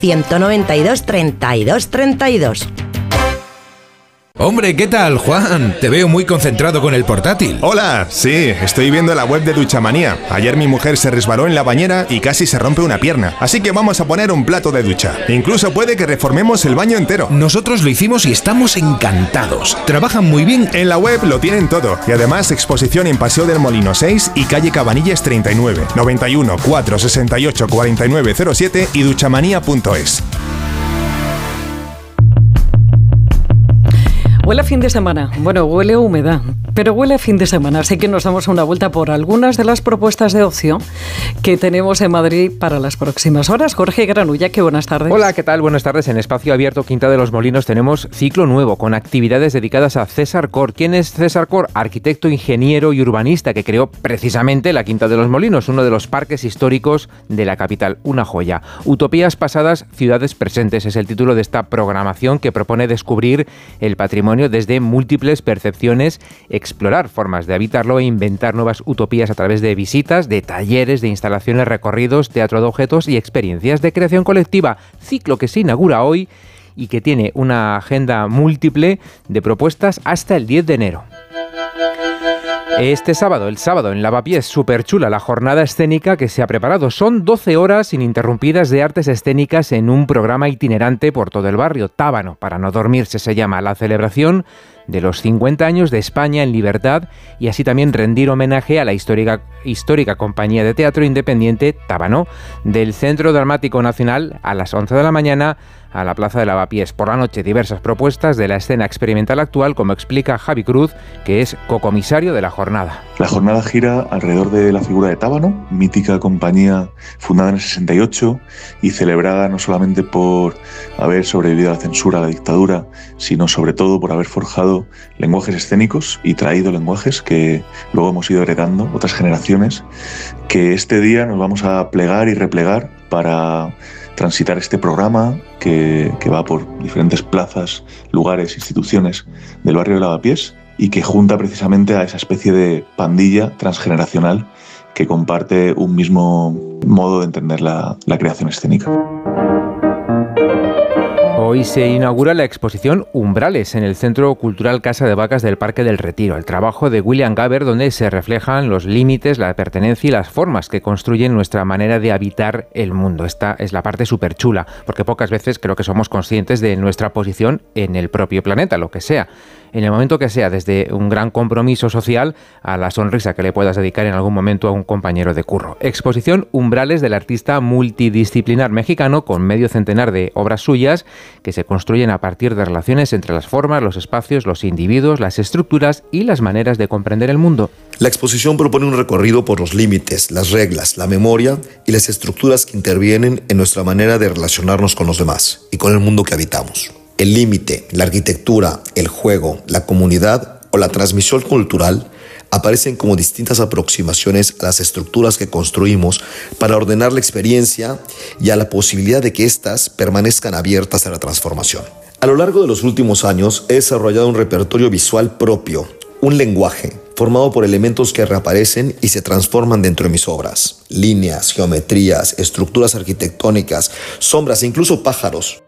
192 32 32. Hombre, ¿qué tal, Juan? Te veo muy concentrado con el portátil. Hola, sí, estoy viendo la web de Duchamanía. Ayer mi mujer se resbaló en la bañera y casi se rompe una pierna. Así que vamos a poner un plato de ducha. Incluso puede que reformemos el baño entero. Nosotros lo hicimos y estamos encantados. Trabajan muy bien. En la web lo tienen todo. Y además exposición en Paseo del Molino 6 y calle Cabanillas 39, 91 468 4907 y duchamanía.es. Huele a fin de semana. Bueno, huele a humedad, pero huele a fin de semana. Así que nos damos una vuelta por algunas de las propuestas de ocio que tenemos en Madrid para las próximas horas. Jorge Granulla, qué buenas tardes. Hola, ¿qué tal? Buenas tardes. En Espacio Abierto Quinta de los Molinos tenemos ciclo nuevo con actividades dedicadas a César Cor. ¿Quién es César Cor? Arquitecto, ingeniero y urbanista que creó precisamente la Quinta de los Molinos, uno de los parques históricos de la capital. Una joya. Utopías pasadas, ciudades presentes es el título de esta programación que propone descubrir el patrimonio desde múltiples percepciones, explorar formas de habitarlo e inventar nuevas utopías a través de visitas, de talleres, de instalaciones, recorridos, teatro de objetos y experiencias de creación colectiva. Ciclo que se inaugura hoy y que tiene una agenda múltiple de propuestas hasta el 10 de enero. Este sábado, el sábado, en Lavapiés, súper chula la jornada escénica que se ha preparado. Son 12 horas ininterrumpidas de artes escénicas en un programa itinerante por todo el barrio. Tábano, para no dormirse, se llama la celebración de los 50 años de España en libertad y así también rendir homenaje a la histórica compañía de teatro independiente Tábano, del Centro Dramático Nacional a las 11 de la mañana a la Plaza de Lavapiés. Por la noche, diversas propuestas de la escena experimental actual, como explica Javi Cruz, que es cocomisario de la jornada. La jornada gira alrededor de la figura de Tábano, mítica compañía fundada en el 68 y celebrada no solamente por haber sobrevivido a la censura, a la dictadura, sino sobre todo por haber forjado lenguajes escénicos y traído lenguajes que luego hemos ido heredando otras generaciones, que este día nos vamos a plegar y replegar para transitar este programa que va por diferentes plazas, lugares, instituciones del barrio de Lavapiés y que junta precisamente a esa especie de pandilla transgeneracional que comparte un mismo modo de entender la creación escénica. Hoy se inaugura la exposición Umbrales en el Centro Cultural Casa de Vacas del Parque del Retiro, el trabajo de William Gaber, donde se reflejan los límites, la pertenencia y las formas que construyen nuestra manera de habitar el mundo. Esta es la parte súper chula, porque pocas veces creo que somos conscientes de nuestra posición en el propio planeta, lo que sea. En el momento que sea, desde un gran compromiso social a la sonrisa que le puedas dedicar en algún momento a un compañero de curro. Exposición Umbrales del artista multidisciplinar mexicano con medio centenar de obras suyas que se construyen a partir de relaciones entre las formas, los espacios, los individuos, las estructuras y las maneras de comprender el mundo. La exposición propone un recorrido por los límites, las reglas, la memoria y las estructuras que intervienen en nuestra manera de relacionarnos con los demás y con el mundo que habitamos. El límite, la arquitectura, el juego, la comunidad o la transmisión cultural aparecen como distintas aproximaciones a las estructuras que construimos para ordenar la experiencia y a la posibilidad de que éstas permanezcan abiertas a la transformación. A lo largo de los últimos años he desarrollado un repertorio visual propio, un lenguaje formado por elementos que reaparecen y se transforman dentro de mis obras. Líneas, geometrías, estructuras arquitectónicas, sombras e incluso pájaros.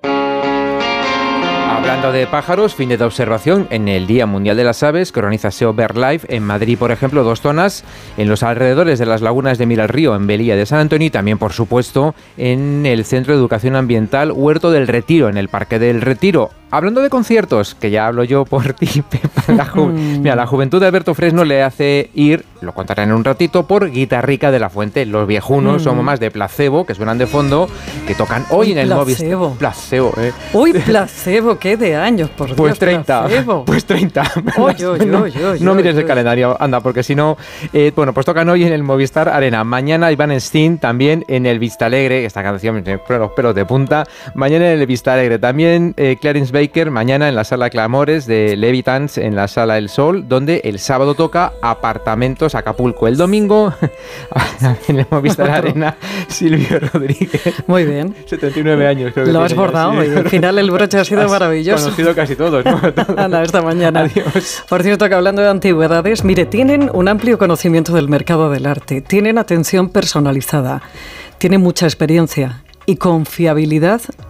Hablando de pájaros, fin de observación en el Día Mundial de las Aves que organiza SEO BirdLife en Madrid, por ejemplo, 2 zonas en los alrededores de las lagunas de Mira el Río, en Velilla de San Antonio y también, por supuesto, en el Centro de Educación Ambiental Huerto del Retiro, en el Parque del Retiro. Hablando de conciertos, que ya hablo yo por ti, Pepa, mira, la juventud de Alberto Fresno le hace ir, lo contaré en un ratito, por Guitarrica de la Fuente. Los viejunos somos más de Placebo, que suenan de fondo, que tocan hoy en el Movistar. Placebo, Uy, Placebo, qué de años, por Dios. Pues 30. Placebo. Pues 30. No mires el calendario, anda, porque si no... bueno, pues tocan hoy en el Movistar Arena. Mañana Iván Stein también en el Vista Alegre. Esta canción me pone los pelos de punta. Mañana en el Vista Alegre. También Clarence Baker, mañana en la Sala Clamores de Levitans, en la Sala El Sol, donde el sábado toca Apartamentos Acapulco. El domingo en el Movistar Arena, Silvio Rodríguez. Muy bien. 79 años, creo que lo has bordado, sí. Y al final el broche ha sido maravilloso. Conocido casi todos, ¿no? Anda, esta mañana. Adiós. Por cierto, que hablando de antigüedades, mire, tienen un amplio conocimiento del mercado del arte, tienen atención personalizada, tienen mucha experiencia y confiabilidad